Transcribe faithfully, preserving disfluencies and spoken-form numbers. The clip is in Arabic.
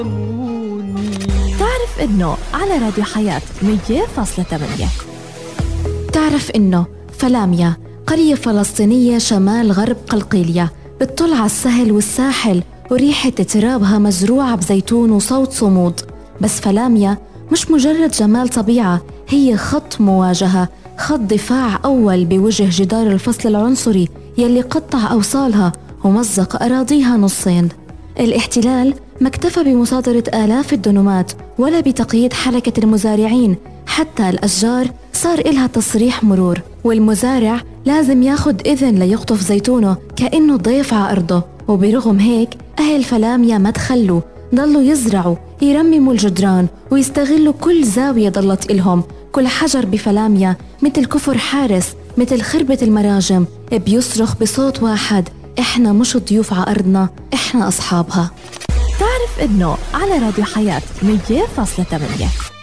تعرف إنه على راديو حياة مية فاصلة ثمانية. تعرف إنه فلاميا قرية فلسطينية شمال غرب قلقيلية بتطل على السهل والساحل، وريحة ترابها مزروعة بزيتون وصوت صمود. بس فلاميا مش مجرد جمال طبيعة، هي خط مواجهة، خط دفاع أول بوجه جدار الفصل العنصري يلي قطع أوصالها ومزق أراضيها نصين. الاحتلال ما اكتفى بمصادرة آلاف الدنومات ولا بتقييد حركة المزارعين، حتى الأشجار صار إلها تصريح مرور، والمزارع لازم ياخد إذن ليقطف زيتونه كأنه ضيف على أرضه. وبرغم هيك أهل فلاميا ما تخلوا، ضلوا يزرعوا، يرمموا الجدران ويستغلوا كل زاوية ضلت إلهم. كل حجر بفلاميا مثل كفر حارس، مثل خربة المراجم، بيصرخ بصوت واحد: إحنا مش ضيوف على أرضنا، إحنا أصحابها. تعرف إنه على راديو حياة مية فاصلة ثمانية.